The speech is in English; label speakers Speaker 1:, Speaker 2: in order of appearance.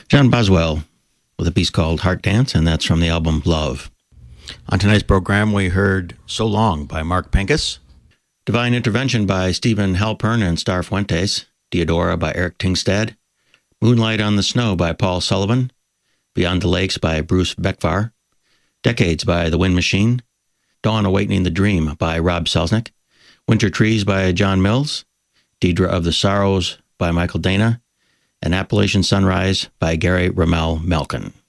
Speaker 1: John Boswell with a piece called Heart Dance, and that's from the album Love. On tonight's program, we heard So Long by Mark Pincus, Divine Intervention by Stephen Halpern and Star Fuentes, Diodora by Eric Tingstad, Moonlight on the Snow by Paul Sullivan, Beyond the Lakes by Bruce Beckvar, Decades by The Wind Machine, Dawn Awakening the Dream by Rob Selznick, Winter Trees by John Mills, Deidre of the Sorrows by Michael Dana, and Appalachian Sunrise by Gary Ramel Melkin.